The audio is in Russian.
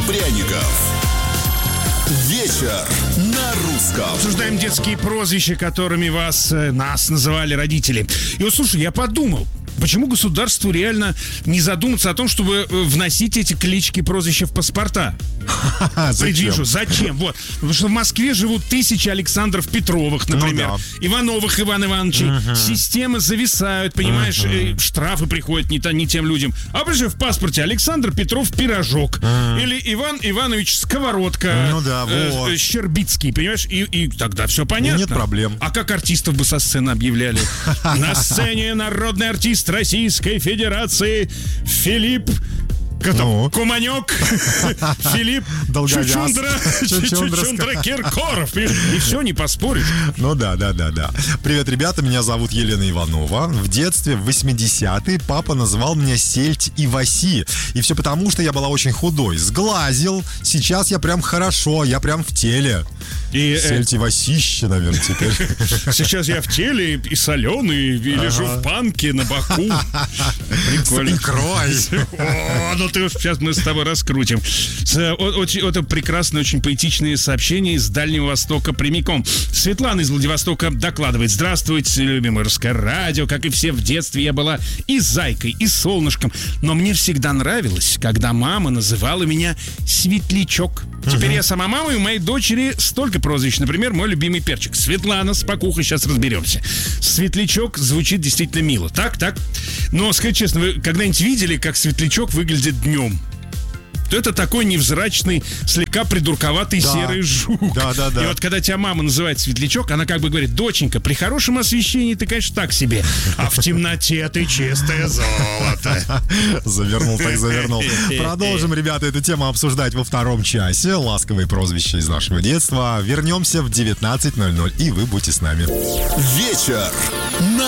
пряников. Вечер на русском. Обсуждаем детские прозвища, которыми нас называли родители. И вот, слушай, я подумал, почему государству реально не задуматься о том, чтобы вносить эти клички, прозвища в паспорта? Предвижу. Зачем? Вот. Потому что в Москве живут тысячи Александров Петровых, например. Ну, да. Ивановых Иван Ивановичей. Системы зависают, понимаешь, штрафы приходят не тем людям. А прежде в паспорте Александр Петров Пирожок. Или Иван Иванович Сковородка. Ну да, вот. Щербицкий, понимаешь? И тогда все понятно. И нет проблем. А как артистов бы со сцены объявляли? На сцене народный артист Российской Федерации Филипп Куманек, Филипп Чучундра Киркоров. И все, не поспоришь. Ну да. Привет, ребята, меня зовут Елена Иванова. В детстве, в 80-е, папа называл меня Сельдь Иваси. И все потому, что я была очень худой. Сглазил. Сейчас я прям хорошо, я прям в теле. Сельдь Ивасище, наверное, теперь. Сейчас я в теле и соленый, и лежу в банке на боку. Прикольно. С икрой. О, ну ты уж сейчас мы с тобой раскрутим. Это прекрасное, очень поэтичное сообщение из Дальнего Востока прямиком. Светлана из Владивостока докладывает: здравствуйте, любимое русское радио. Как и все в детстве, я была и зайкой, и солнышком. Но мне всегда нравилось, когда мама называла меня Светлячок. Теперь я сама мама, и у моей дочери столько прозвищ. Например, мой любимый перчик Светлана, спокуха, сейчас разберемся. Светлячок звучит действительно мило. Так. Но, сказать честно, вы когда-нибудь видели, как Светлячок выглядит днем? То это такой невзрачный, слегка придурковатый серый жук. Да. И вот когда тебя мама называет Светлячок, она как бы говорит: доченька, при хорошем освещении ты, конечно, так себе, а в темноте ты чистое золото. Завернул. Продолжим, ребята, эту тему обсуждать во втором часе. Ласковые прозвища из нашего детства. Вернемся в 19:00, и вы будете с нами. Вечер на